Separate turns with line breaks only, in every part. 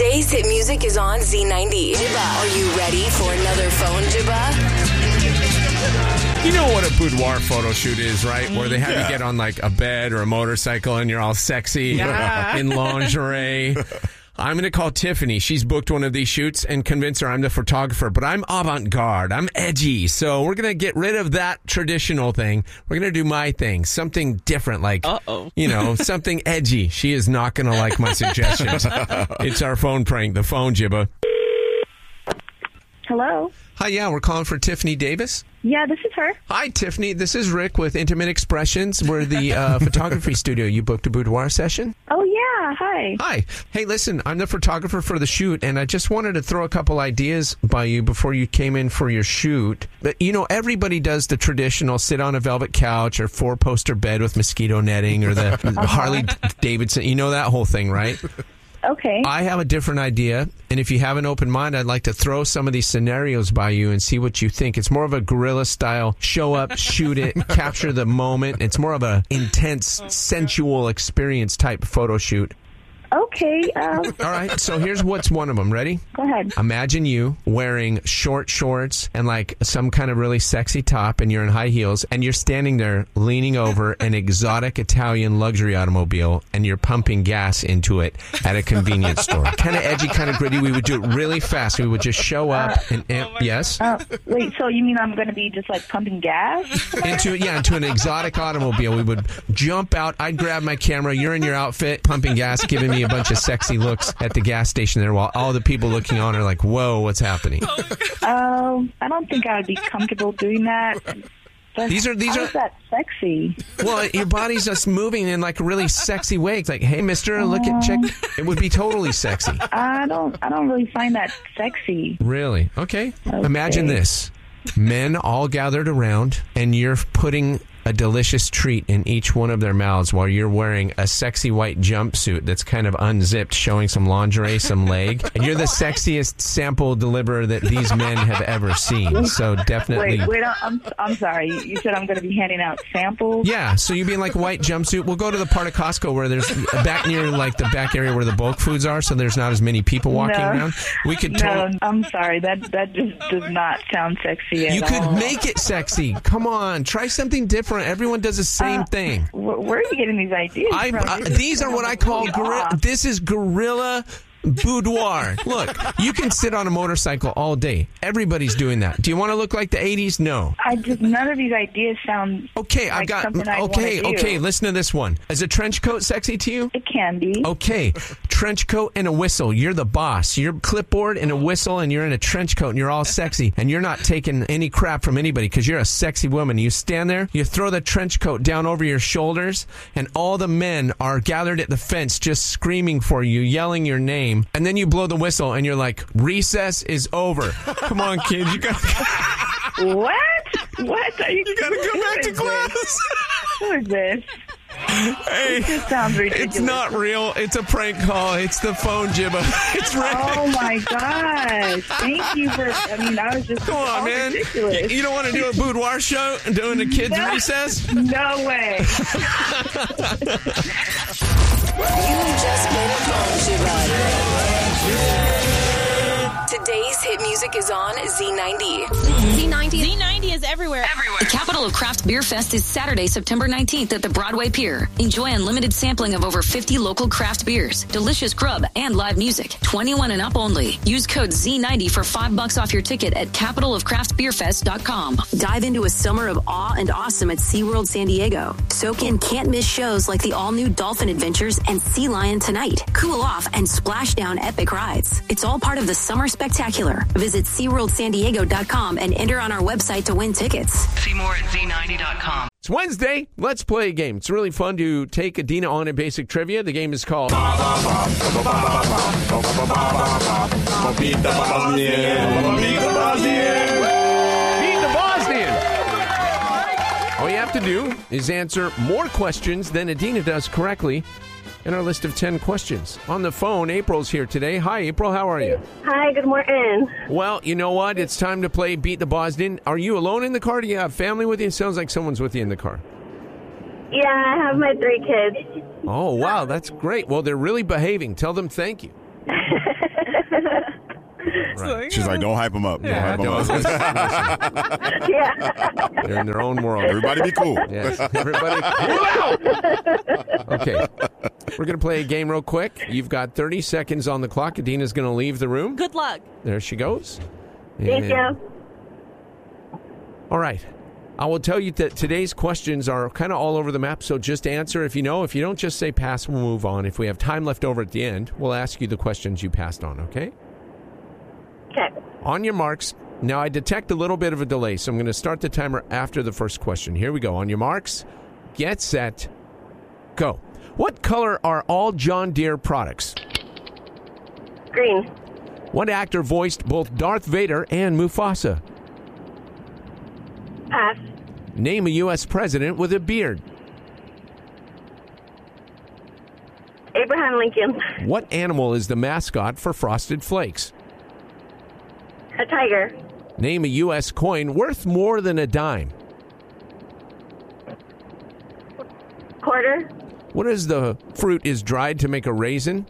Today's hit music is on Z90. Jibba, are you ready for another phone Jibba?
You know what a boudoir photo shoot is, right? Where they have you get on like a bed or a motorcycle and you're all sexy in lingerie. I'm going to call Tiffany. She's booked one of these shoots and convince her I'm the photographer. But I'm avant-garde. I'm edgy. So we're going to get rid of that traditional thing. We're going to do my thing. Something different, like, something edgy. She is not going to like my suggestions. It's our phone prank, the phone Jibba.
Hello?
Hi, yeah, we're calling for Tiffany Davis.
Yeah, this is her.
Hi, Tiffany. This is Rick with Intimate Expressions. We're the photography studio. You booked a boudoir session?
Oh, yeah. Hi.
Hi. Hey, listen, I'm the photographer for the shoot, and I just wanted to throw a couple ideas by you before you came in for your shoot. But, everybody does the traditional sit on a velvet couch or four-poster bed with mosquito netting or the Harley Davidson. You know that whole thing, right?
Okay.
I have a different idea, and if you have an open mind, I'd like to throw some of these scenarios by you and see what you think. It's more of a guerrilla style, show up, shoot it, capture the moment. It's more of a intense, sensual experience type photo shoot.
Okay.
All right, so here's what's one of them. Ready?
Go ahead.
Imagine you wearing short shorts and like some kind of really sexy top, and you're in high heels, and you're standing there leaning over an exotic Italian luxury automobile, and you're pumping gas into it at a convenience store. Kind of edgy, kind of gritty. We would do it really fast. We would just show up and yes?
Wait, so you mean I'm going to be just like pumping gas?
Into an exotic automobile. We would jump out. I'd grab my camera. You're in your outfit, pumping gas, giving me a bunch of sexy looks at the gas station there while all the people looking on are like, whoa, what's happening?
I don't think I would be comfortable doing that.
These are
that sexy.
Well, your body's just moving in like a really sexy way. It's like, hey, mister, look at check. It would be totally sexy.
I don't really find that sexy.
Really? Okay. Imagine this. Men all gathered around, and you're putting a delicious treat in each one of their mouths while you're wearing a sexy white jumpsuit that's kind of unzipped, showing some lingerie, some leg. And you're the sexiest sample deliverer that these men have ever seen. So definitely.
Wait, I'm sorry. You said I'm going to be handing out samples?
Yeah, so you'd be in like a white jumpsuit. We'll go to the part of Costco where there's back near like the back area where the bulk foods are, so there's not as many people walking around. We could
I'm sorry. That just does not sound sexy at all.
You could make it sexy. Come on, try something different. Everyone does the same thing.
Where are you getting these ideas from?
These are what I call this is guerrilla boudoir. Look, you can sit on a motorcycle all day. Everybody's doing that. Do you want to look like the 80s? No.
None of these ideas sound something I want to do.
Okay, listen to this one. Is a trench coat sexy to you?
It can be.
Okay, trench coat and a whistle. You're the boss. You're clipboard and a whistle, and you're in a trench coat, and you're all sexy, and you're not taking any crap from anybody because you're a sexy woman. You stand there, you throw the trench coat down over your shoulders, and all the men are gathered at the fence just screaming for you, yelling your name. And then you blow the whistle and you're like, recess is over. Come on, kids. You gotta
What? You
gotta go back to class.
Who is this?
Hey,
this sounds ridiculous.
It's not real. It's a prank call. It's the phone Jibba. It's Rick.
Oh my gosh. Thank you for, I was just
Come on, man.
Ridiculous.
You don't want to do a boudoir show during the kids' recess?
No way.
You just been phone Jibba. Today's hit music is on Z90.
Z90 is everywhere.
The Capital of Craft Beer Fest is Saturday, September 19th at the Broadway Pier. Enjoy unlimited sampling of over 50 local craft beers, delicious grub, and live music. 21 and up only. Use code Z90 for $5 off your ticket at capitalofcraftbeerfest.com.
Dive into a summer of awe and awesome at SeaWorld San Diego. Soak in can't-miss shows like the all-new Dolphin Adventures and Sea Lion Tonight. Cool off and splash down epic rides. It's all part of the Summer Spectacular. Visit SeaWorldSanDiego.com and enter on our website to win tickets.
See more at Z90.com.
It's Wednesday. Let's play a game. It's really fun to take Adina on in basic trivia. The game is called
Beat the Bosnian.
Beat the Bosnian. All you have to do is answer more questions than Adina does correctly in our list of 10 questions. On the phone, April's here today. Hi, April. How are you?
Hi, good morning.
Well, you know what? It's time to play Beat the Bosnian. Are you alone in the car? Do you have family with you? It sounds like someone's with you in the car.
Yeah, I have my 3 kids.
Oh, wow. That's great. Well, they're really behaving. Tell them thank you. Right.
She's like, don't hype them up.
Yeah,
Don't hype them up.
Yeah.
They're in their own world.
Everybody be cool.
Yes. Everybody cool out. Okay. We're going to play a game real quick. You've got 30 seconds on the clock. Adina's going to leave the room.
Good luck.
There she goes.
Thank you.
All right. I will tell you that today's questions are kind of all over the map, so just answer if you know. If you don't, just say pass, we'll move on. If we have time left over at the end, we'll ask you the questions you passed on, okay?
Okay.
On your marks. Now, I detect a little bit of a delay, so I'm going to start the timer after the first question. Here we go. On your marks, get set, go. What color are all John Deere products?
Green.
What actor voiced both Darth Vader and Mufasa?
Pass.
Name a U.S. president with a beard.
Abraham Lincoln.
What animal is the mascot for Frosted Flakes?
A tiger.
Name a U.S. coin worth more than a dime.
Quarter.
What is the fruit is dried to make a raisin?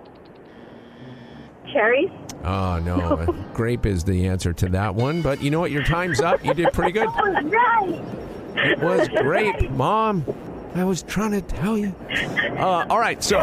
Cherries.
Oh, no. Grape is the answer to that one. But you know what? Your time's up. You did pretty good.
Right.
It was great, Mom. I was trying to tell you. All right, so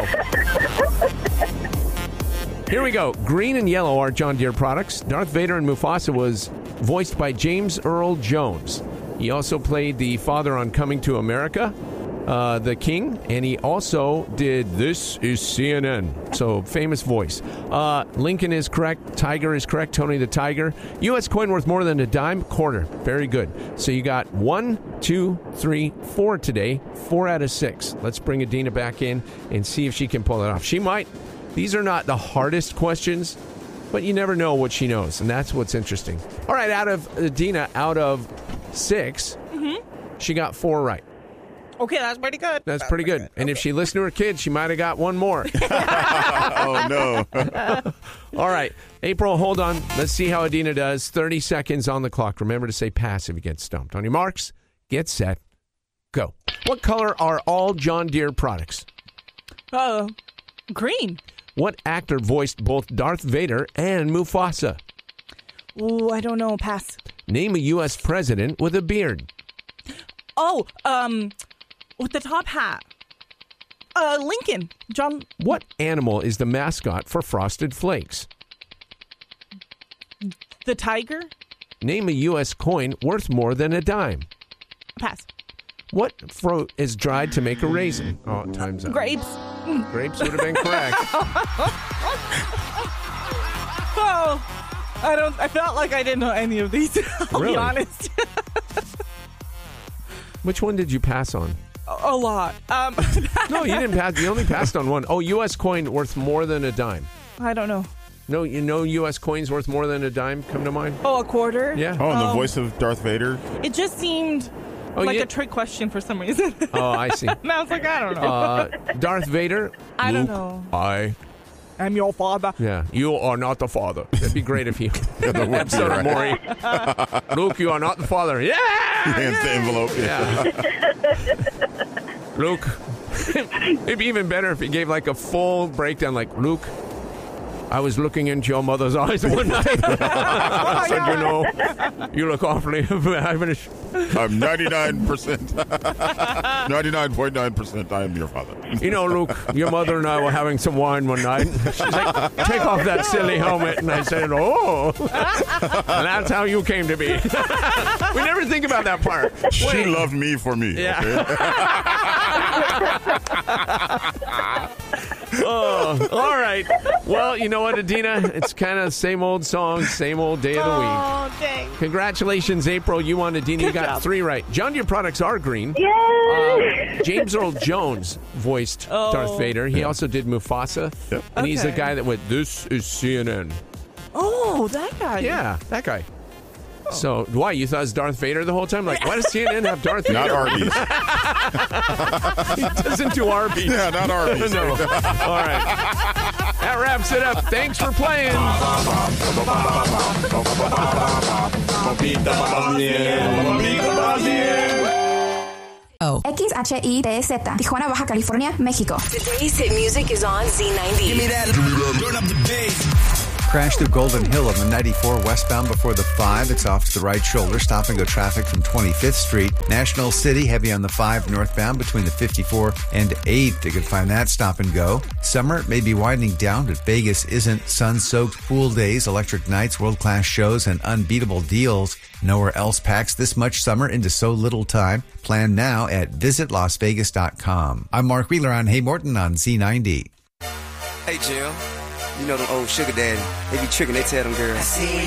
here we go. Green and yellow are John Deere products. Darth Vader and Mufasa was voiced by James Earl Jones. He also played the father on Coming to America, the king, and he also did This Is CNN. So, famous voice. Lincoln is correct. Tiger is correct. Tony the Tiger. U.S. coin worth more than a dime? Quarter. Very good. So, you got 1, 2, 3, 4 today. 4 out of 6. Let's bring Adina back in and see if she can pull it off. She might. These are not the hardest questions, but you never know what she knows, and that's what's interesting. All right, out of 6, she got 4 right.
Okay, that's pretty good.
That's pretty good. And if she listened to her kids, she might have got 1 more.
Oh, no.
All right. April, hold on. Let's see how Adina does. 30 seconds on the clock. Remember to say pass if you get stumped. On your marks, get set, go. What color are all John Deere products?
Green.
What actor voiced both Darth Vader and Mufasa?
Ooh, I don't know. Pass.
Name a U.S. president with a beard.
Oh, with the top hat. Lincoln. John.
What animal is the mascot for Frosted Flakes?
The tiger.
Name a U.S. coin worth more than a dime.
Pass.
What fruit is dried to make a raisin? Oh, time's up.
Grapes.
Grapes would have been correct.
Oh, I felt like I didn't know any of these. I'll be honest.
Which one did you pass on?
A lot.
No, you didn't pass. You only passed on one. Oh, U.S. coin worth more than a dime.
I don't know.
No, you know U.S. coins worth more than a dime come to mind?
Oh, a quarter?
Yeah.
Oh, and the voice of Darth Vader?
It just seemed like a trick question for some reason.
Oh, I see.
And I was like, I don't know.
Darth Vader?
I
Luke,
don't know.
I
am your father.
Yeah, you are not the father. That'd be great if he... episode of Maury. Luke, you are not the father. Yeah!
He hands the envelope.
Yeah. Luke. It'd be even better if he gave like a full breakdown like, Luke, I was looking into your mother's eyes one night. I said, you know, you look awfully...
I'm 99%. 99.9% I am your father.
You know, Luke, your mother and I were having some wine one night. She's like, take off that silly helmet. And I said, oh. And that's how you came to be. We never think about that part.
She loved me for me.
Yeah.
Okay?
Oh, all right. Well, you know what, Adina? It's kind of same old song, same old day of the week.
Oh, dang.
Congratulations, April. You won, Adina. You got 3 right. John Deere products are green.
Yay!
James Earl Jones voiced Darth Vader. He also did Mufasa.
Yep.
And he's the guy that went, This Is CNN.
Oh, that guy.
Yeah, that guy. So, why? You thought it was Darth Vader the whole time? Like, why does CNN have Darth Vader?
Not Arby's.
He doesn't do Arby's.
Yeah, not Arby's.
No. All right. That wraps it up. Thanks for playing.
XHITZ, Tijuana, Baja California, México.
Today's hit music is on Z90.
Give me that. Turn up the
crash through Golden Hill on the 94 westbound before the 5. It's off to the right shoulder. Stop and go traffic from 25th Street. National City, heavy on the 5 northbound between the 54 and 8th. You can find that stop and go. Summer may be winding down, but Vegas isn't. Sun-soaked pool days, electric nights, world-class shows, and unbeatable deals. Nowhere else packs this much summer into so little time. Plan now at visitlasvegas.com. I'm Mark Wheeler on Hey Morton on Z90.
Hey, Jill. You know them old sugar daddy. They be tricking, they tell them girls.